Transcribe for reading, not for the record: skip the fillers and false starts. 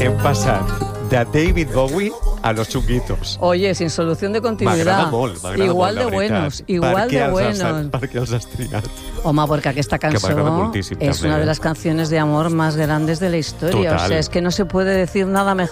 hem passat de David Bowie a los Chunguitos. Oye, sin solución de continuidad. M'agrada molt, igual la de veritat. buenos, igual de buenos. Per què els has triat? Home, porque esta canción moltíssim, es també, una de las canciones de amor más grandes de la historia. Total. O sea, es que no se puede decir nada mejor.